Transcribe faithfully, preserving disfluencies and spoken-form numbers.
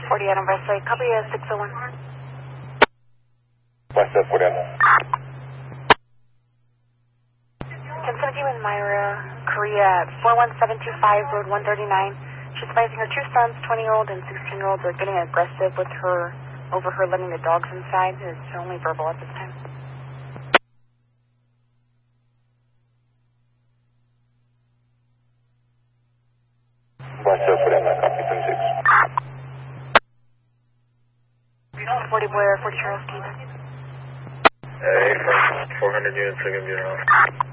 forty Adam Westlake, copy uh, six oh one. Westlake forty Adam. ten seventeen Myra, Korea, four one seven two five, road one thirty-nine. She's advising her two sons, twenty-year-old and sixteen-year-old, are getting aggressive with her, over her letting the dogs inside. It's only verbal at this time. Westlake forty Adam, copy twenty-six. forty Blair, forty Charles Keith. Hey, four hundred units, I give you a